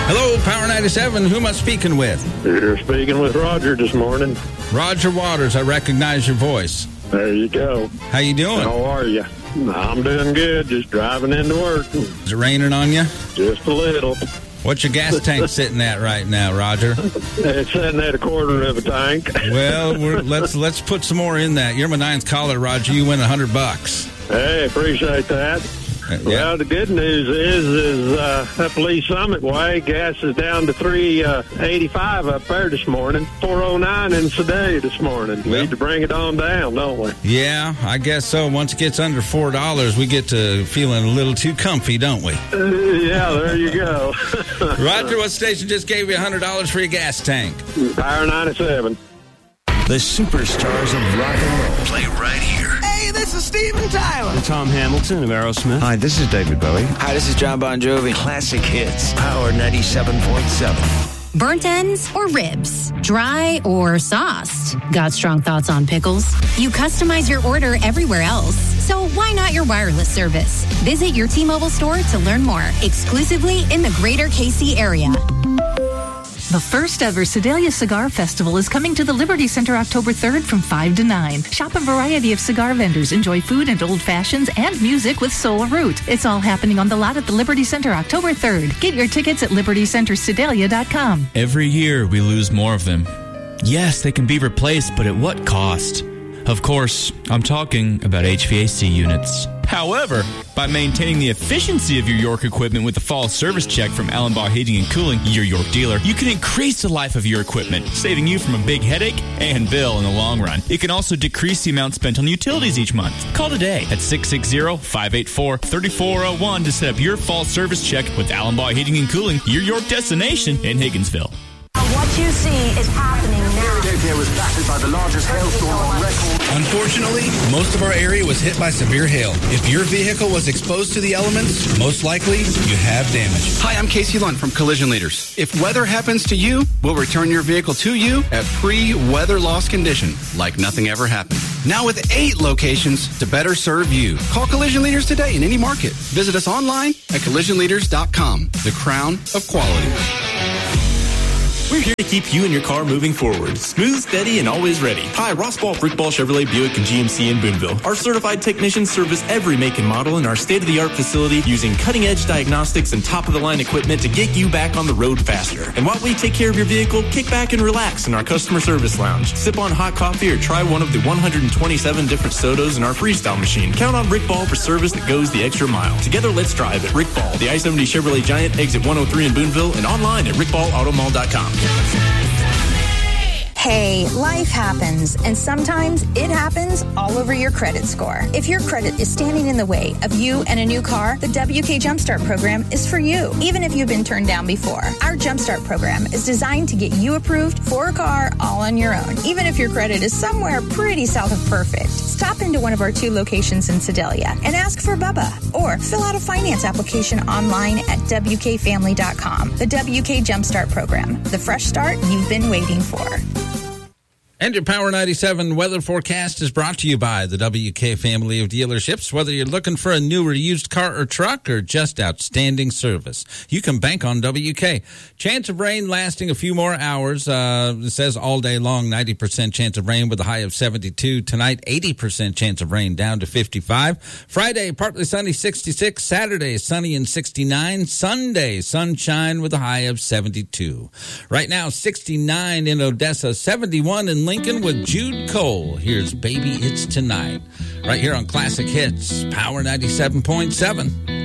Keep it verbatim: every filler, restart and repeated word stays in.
Hello, Power ninety-seven. Who am I speaking with? You're speaking with Roger this morning. Roger Waters. I recognize your voice. There you go. How you doing? How are you? I'm doing good. Just driving into work. Is it raining on you? Just a little. What's your gas tank sitting at right now, Roger? It's sitting at a quarter of a tank. Well, we're, let's let's put some more in that. You're my ninth caller, Roger. You win a hundred bucks. Hey, appreciate that. Uh, yeah. Well, the good news is, is uh, up Lee Summit way, gas is down to three eighty-five up there this morning. four oh nine in Sedalia this morning. We Well, need to bring it on down, don't we? Yeah, I guess so. Once it gets under four dollars, we get to feeling a little too comfy, don't we? Uh, yeah, there you go. Roger, what station just gave you a hundred dollars for your gas tank? Power ninety-seven. The superstars of rock and roll play right here. Hey, this is Steven Tyler. I'm Tom Hamilton of Aerosmith. Hi, this is David Bowie. Hi, this is John Bon Jovi. Classic hits. Power ninety-seven point seven. Burnt ends or ribs? Dry or sauced? Got strong thoughts on pickles? You customize your order everywhere else, so why not your wireless service? Visit your T-Mobile store to learn more, exclusively in the greater K C area. The first ever Sedalia Cigar Festival is coming to the Liberty Center October third from five to nine. Shop a variety of cigar vendors, enjoy food and old fashions, and music with Soul Root. It's all happening on the lot at the Liberty Center October third. Get your tickets at liberty center sedalia dot com. Every year we lose more of them. Yes, they can be replaced, but at what cost? Of course, I'm talking about H V A C units. However, by maintaining the efficiency of your York equipment with the fall service check from Allenbaugh Heating and Cooling, your York dealer, you can increase the life of your equipment, saving you from a big headache and bill in the long run. It can also decrease the amount spent on utilities each month. Call today at six six zero, five eight four, three four zero one to set up your fall service check with Allenbaugh Heating and Cooling, your York destination in Higginsville. What you see is happening now. There was battered by the largest hailstorm on record. Unfortunately, most of our area was hit by severe hail. If your vehicle was exposed to the elements, most likely you have damage. Hi, I'm Casey Lund from Collision Leaders. If weather happens to you, we'll return your vehicle to you at pre-weather loss condition, like nothing ever happened. Now with eight locations to better serve you. Call Collision Leaders today in any market. Visit us online at collision leaders dot com. The crown of quality. We're here to keep you and your car moving forward. Smooth, steady, and always ready. Hi, Ross Ball, Brick Ball, Chevrolet, Buick, and G M C in Boonville. Our certified technicians service every make and model in our state-of-the-art facility using cutting-edge diagnostics and top-of-the-line equipment to get you back on the road faster. And while we take care of your vehicle, kick back and relax in our customer service lounge. Sip on hot coffee or try one of the one hundred twenty-seven different sodas in our freestyle machine. Count on Rick Ball for service that goes the extra mile. Together, let's drive at Rick Ball, the I seventy Chevrolet Giant, exit one oh three in Boonville, and online at rick ball auto mall dot com. Hey, life happens, and sometimes it happens all over your credit score. If your credit is standing in the way of you and a new car, the W K Jumpstart program is for you, even if you've been turned down before. Our Jumpstart program is designed to get you approved for a car all on your own, even if your credit is somewhere pretty south of perfect. Stop into one of our two locations in Sedalia and ask for Bubba, or fill out a finance application online at w k family dot com. The W K Jumpstart program, the fresh start you've been waiting for. And your Power ninety-seven weather forecast is brought to you by the W K family of dealerships. Whether you're looking for a new or used car or truck or just outstanding service, you can bank on W K. Chance of rain lasting a few more hours. Uh, it says all day long, ninety percent chance of rain with a high of seventy-two. Tonight, eighty percent chance of rain down to fifty-five. Friday, partly sunny, sixty-six. Saturday, sunny and sixty-nine. Sunday, sunshine with a high of seventy-two. Right now, sixty-nine in Odessa, seventy-one in Lincoln with Jude Cole. Here's Baby It's Tonight. Right here on Classic Hits, Power ninety-seven point seven.